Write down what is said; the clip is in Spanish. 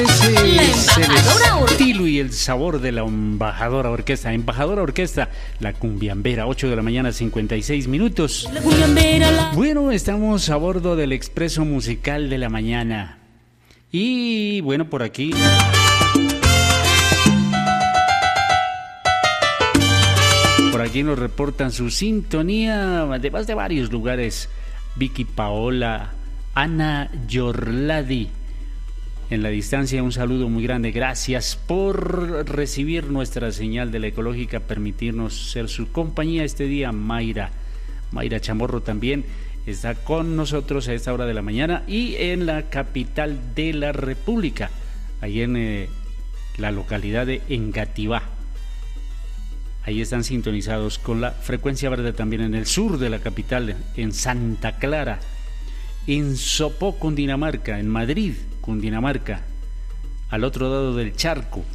La Embajadora El estilo y el sabor de la Embajadora Orquesta. Embajadora Orquesta, la cumbiambera, 8 de la mañana, 56 minutos. La cumbiambera, Bueno, estamos a bordo del Expreso Musical de la Mañana. Y bueno, por aquí nos reportan su sintonía, además de varios lugares. Vicky Paola, Ana Yorladi. En la distancia, un saludo muy grande. Gracias por recibir nuestra señal de la ecológica, permitirnos ser su compañía este día. Mayra Chamorro también está con nosotros a esta hora de la mañana y en la capital de la República, ahí en la localidad de Engativá. Ahí están sintonizados con la frecuencia verde también en el sur de la capital, en Santa Clara, en Sopó, Cundinamarca, en Madrid, Cundinamarca, al otro lado del charco.